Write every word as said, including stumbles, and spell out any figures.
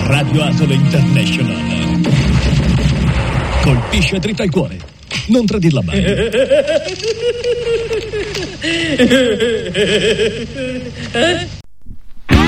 Radio Asolo International. Colpisce dritta al cuore. Non tradirla mai. Eh?